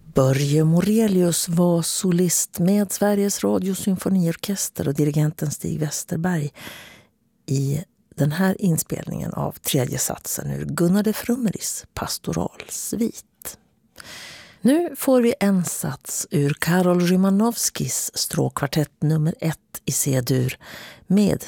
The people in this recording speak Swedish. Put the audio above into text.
Börje Morelius var solist med Sveriges Radiosymfoniorkester och dirigenten Stig Westerberg i den här inspelningen av tredje satsen ur Gunnar de Frummeris pastoralsvit. Nu får vi en sats ur Karol Szymanowskis stråkkvartett nummer 1 i C-dur med